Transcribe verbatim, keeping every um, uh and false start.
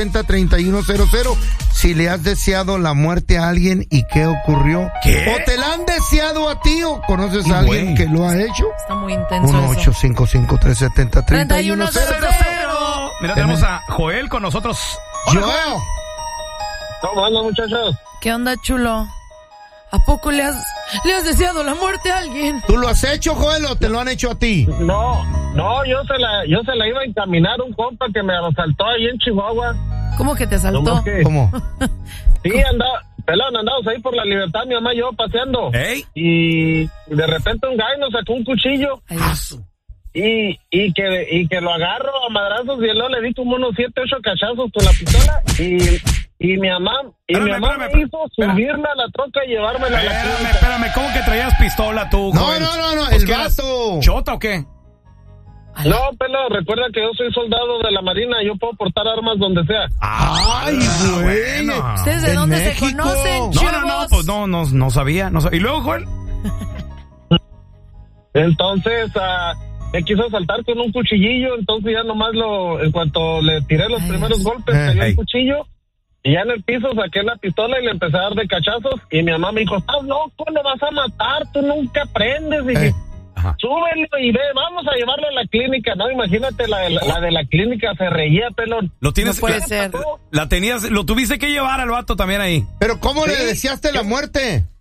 treinta y uno cero cero si le has deseado la muerte a alguien y qué ocurrió. ¿Qué? ¿O te la han deseado a ti o conoces Sí, a alguien güey. que lo ha hecho? Está muy intenso uno ocho cinco cinco tres siete cero tres uno cero cero. Mira, tenemos a Joel con nosotros. Joel. ¿Cómo andan, muchachos? ¿Qué onda, chulo? ¿A poco le has, le has deseado la muerte a alguien? ¿Tú lo has hecho, Joel, o te lo han hecho a ti? No, no, yo se la, yo se la iba a encaminar a un compa que me asaltó ahí en Chihuahua. ¿Cómo que te asaltó? ¿Cómo que? ¿Cómo? Sí, andaba, pelón, andábamos ahí por la Libertad, mi mamá y yo paseando. ¿Ey? Y de repente un gallo nos sacó un cuchillo. Ay, Y, y que y que lo agarro a madrazos y luego le di como unos siete, ocho cachazos con la pistola y, y mi mamá y Espérame, mi mamá espérame, me hizo espera. subirla a la troca y llevármela a la Espérame, clínica. espérame, ¿cómo que traías pistola tú, No, Joel? no, no, no, Pues el que eras vato. ¿Chota o qué? No, pelo, recuerda que yo soy soldado de la Marina, yo puedo portar armas donde sea. Ay, güey. bueno. ¿Ustedes de En dónde México. se conocen, No, chavos? no, no, pues no, no, no sabía, no sabía. ¿Y luego, Joel? Entonces, ah, me quiso asaltar con un cuchillillo, entonces ya nomás lo, en cuanto le tiré los Ay, primeros Dios. golpes, Eh, cayó hey. el cuchillo, y ya en el piso saqué la pistola y le empecé a dar de cachazos, y mi mamá me dijo, estás loco, lo vas a matar, tú nunca aprendes, y Eh. dije, Ajá. súbelo y ve, vamos a llevarlo a la clínica, no, imagínate, la, la, la de la clínica se reía, pelón. Lo tienes, No puede la, ser. La tenías, lo tuviste que llevar al vato también ahí. Pero ¿cómo le Sí. deseaste la muerte?